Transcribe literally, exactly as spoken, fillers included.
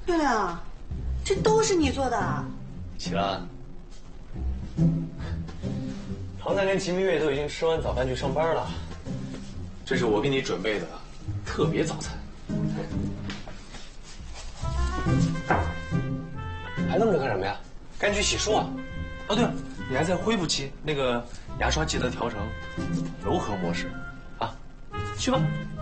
月亮，这都是你做的啊？ 起兰，唐三跟齐明月都已经吃完早饭去上班了，这是我给你准备的特别早餐。还愣着干什么呀？赶紧去洗漱啊！哦，对了，你还在恢复期，那个牙刷记得调成柔和模式，啊，去吧。